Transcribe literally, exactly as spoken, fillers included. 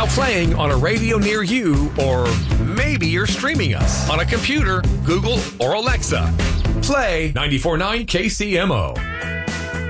Now playing on a radio near you, or maybe you're streaming us on a computer, Google, or Alexa. Play ninety-four point nine K C M O.